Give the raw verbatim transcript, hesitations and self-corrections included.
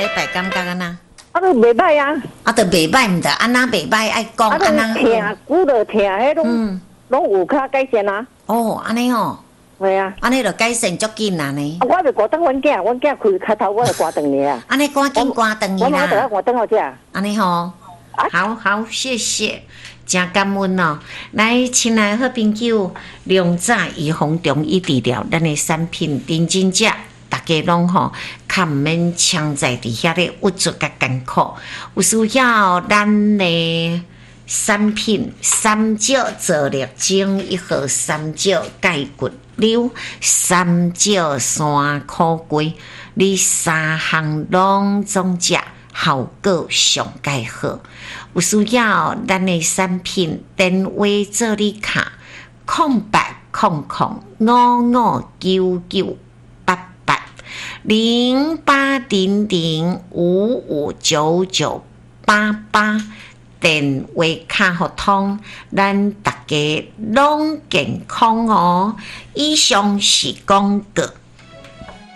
礼拜感觉安那？ 啊，都袂歹啊。 啊，都袂歹，毋得安那袂歹，爱讲啊， 安那。 听，骨头听，迄拢拢有较改善啊。 哦，安尼哦。 系啊。 安尼就改善足紧啊呢。 啊，我就挂等阮囝，阮囝开开头，我就挂断你啊。 安尼赶紧挂断伊啦。 我我等下挂等我遮。 安尼吼。好好，谢谢，真感恩哦。来，亲爱好朋友，两早预防中医治疗，咱的产品认真食，大家拢吼，较毋免抢在伫遐咧郁卒甲艰苦，有需要咱的产品三焦泽力精一号三焦钙骨溜三焦山苦龟，你三项拢总食。效果上介好，有需要咱的产品电话做你卡空八空空五五九九八八零八零零五五九九八八电话卡互通，咱大家拢健康哦。以上是广告。